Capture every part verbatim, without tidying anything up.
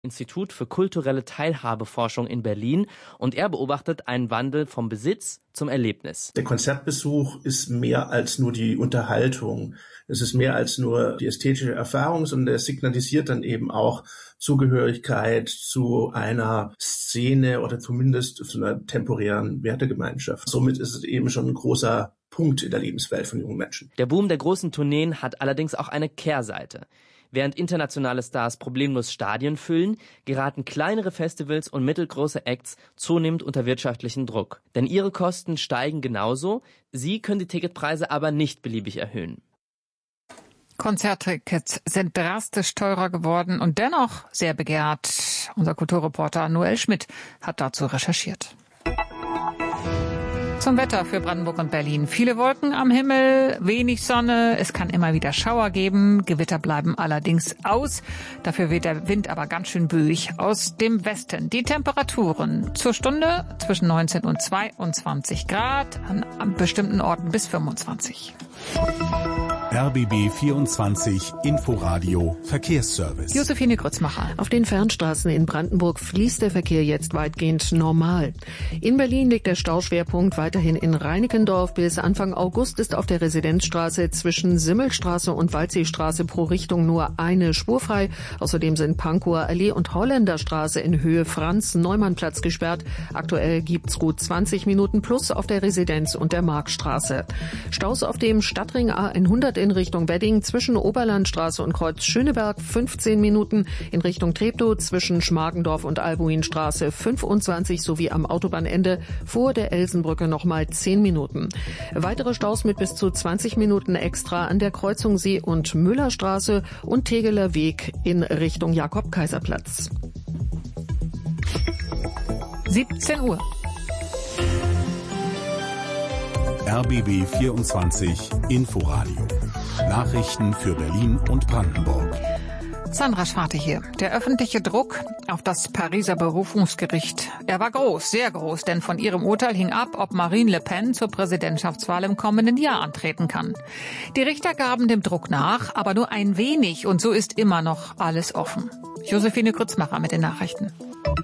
Institut für kulturelle Teilhabeforschung in Berlin und er beobachtet einen Wandel vom Besitz zum Erlebnis. Der Konzertbesuch ist mehr als nur die Unterhaltung. Es ist mehr als nur die ästhetische Erfahrung, sondern er signalisiert dann eben auch Zugehörigkeit zu einer Szene oder zumindest zu einer temporären Wertegemeinschaft. Somit ist es eben schon ein großer Punkt in der Lebenswelt von jungen Menschen. Der Boom der großen Tourneen hat allerdings auch eine Kehrseite. Während internationale Stars problemlos Stadien füllen, geraten kleinere Festivals und mittelgroße Acts zunehmend unter wirtschaftlichen Druck. Denn ihre Kosten steigen genauso, sie können die Ticketpreise aber nicht beliebig erhöhen. Konzerttickets sind drastisch teurer geworden und dennoch sehr begehrt. Unser Kulturreporter Noel Schmidt hat dazu recherchiert. Zum Wetter für Brandenburg und Berlin. Viele Wolken am Himmel, wenig Sonne. Es kann immer wieder Schauer geben. Gewitter bleiben allerdings aus. Dafür weht der Wind aber ganz schön böig aus dem Westen. Die Temperaturen zur Stunde zwischen neunzehn und zweiundzwanzig Grad, an, an bestimmten Orten bis fünfundzwanzig. R B B vierundzwanzig Inforadio Verkehrsservice. Josephine Grützmacher. Auf den Fernstraßen in Brandenburg fließt der Verkehr jetzt weitgehend normal. In Berlin liegt der Stauschwerpunkt weiterhin in Reinickendorf. Bis Anfang August ist auf der Residenzstraße zwischen Simmelstraße und Waldseestraße pro Richtung nur eine Spur frei. Außerdem sind Pankower Allee und Holländerstraße in Höhe Franz-Neumann-Platz gesperrt. Aktuell gibt's gut zwanzig Minuten plus auf der Residenz und der Marktstraße. Staus auf dem Stadtring A hundert in Richtung Wedding zwischen Oberlandstraße und Kreuz Schöneberg fünfzehn Minuten, in Richtung Treptow zwischen Schmargendorf und Albuinstraße fünfundzwanzig sowie am Autobahnende vor der Elsenbrücke nochmal zehn Minuten. Weitere Staus mit bis zu zwanzig Minuten extra an der Kreuzung See- und Müllerstraße und Tegeler Weg in Richtung Jakob-Kaiser-Platz. siebzehn Uhr. R B B vierundzwanzig Inforadio. Nachrichten für Berlin und Brandenburg. Sandra Schwarte hier. Der öffentliche Druck auf das Pariser Berufungsgericht. Er war groß, sehr groß, denn von ihrem Urteil hing ab, ob Marine Le Pen zur Präsidentschaftswahl im kommenden Jahr antreten kann. Die Richter gaben dem Druck nach, aber nur ein wenig und so ist immer noch alles offen. Josephine Grützmacher mit den Nachrichten.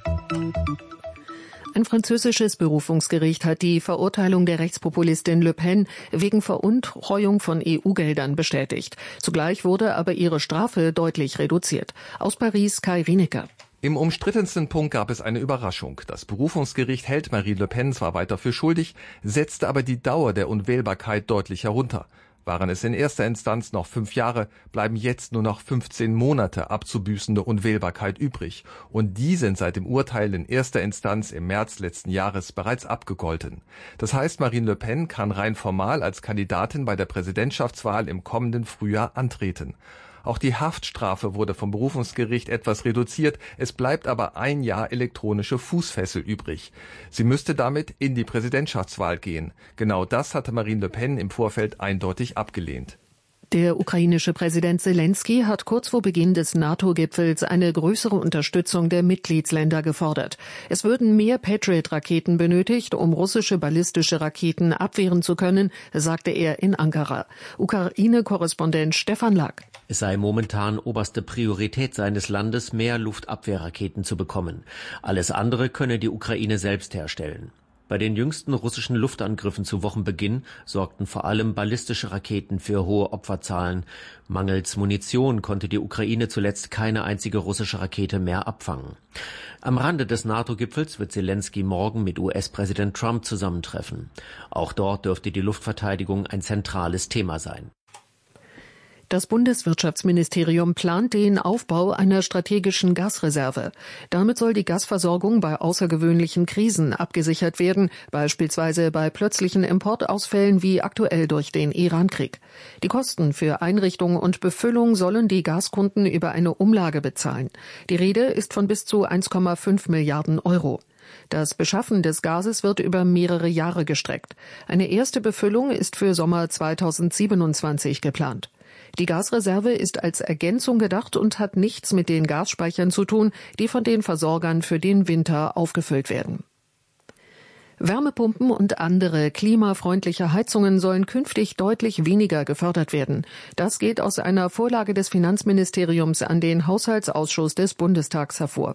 Ein französisches Berufungsgericht hat die Verurteilung der Rechtspopulistin Le Pen wegen Veruntreuung von E U-Geldern bestätigt. Zugleich wurde aber ihre Strafe deutlich reduziert. Aus Paris Kai Rienecker. Im umstrittensten Punkt gab es eine Überraschung. Das Berufungsgericht hält Marine Le Pen zwar weiter für schuldig, setzte aber die Dauer der Unwählbarkeit deutlich herunter. Waren es in erster Instanz noch fünf Jahre, bleiben jetzt nur noch fünfzehn Monate abzubüßende Unwählbarkeit übrig. Und die sind seit dem Urteil in erster Instanz im März letzten Jahres bereits abgegolten. Das heißt, Marine Le Pen kann rein formal als Kandidatin bei der Präsidentschaftswahl im kommenden Frühjahr antreten. Auch die Haftstrafe wurde vom Berufungsgericht etwas reduziert. Es bleibt aber ein Jahr elektronische Fußfessel übrig. Sie müsste damit in die Präsidentschaftswahl gehen. Genau das hatte Marine Le Pen im Vorfeld eindeutig abgelehnt. Der ukrainische Präsident Selenskyj hat kurz vor Beginn des NATO-Gipfels eine größere Unterstützung der Mitgliedsländer gefordert. Es würden mehr Patriot-Raketen benötigt, um russische ballistische Raketen abwehren zu können, sagte er in Ankara. Ukraine-Korrespondent Stefan Lack. Es sei momentan oberste Priorität seines Landes, mehr Luftabwehrraketen zu bekommen. Alles andere könne die Ukraine selbst herstellen. Bei den jüngsten russischen Luftangriffen zu Wochenbeginn sorgten vor allem ballistische Raketen für hohe Opferzahlen. Mangels Munition konnte die Ukraine zuletzt keine einzige russische Rakete mehr abfangen. Am Rande des NATO-Gipfels wird Selenskyj morgen mit U S-Präsident Trump zusammentreffen. Auch dort dürfte die Luftverteidigung ein zentrales Thema sein. Das Bundeswirtschaftsministerium plant den Aufbau einer strategischen Gasreserve. Damit soll die Gasversorgung bei außergewöhnlichen Krisen abgesichert werden, beispielsweise bei plötzlichen Importausfällen wie aktuell durch den Iran-Krieg. Die Kosten für Einrichtung und Befüllung sollen die Gaskunden über eine Umlage bezahlen. Die Rede ist von bis zu eins Komma fünf Milliarden Euro. Das Beschaffen des Gases wird über mehrere Jahre gestreckt. Eine erste Befüllung ist für Sommer zweitausendsiebenundzwanzig geplant. Die Gasreserve ist als Ergänzung gedacht und hat nichts mit den Gasspeichern zu tun, die von den Versorgern für den Winter aufgefüllt werden. Wärmepumpen und andere klimafreundliche Heizungen sollen künftig deutlich weniger gefördert werden. Das geht aus einer Vorlage des Finanzministeriums an den Haushaltsausschuss des Bundestags hervor.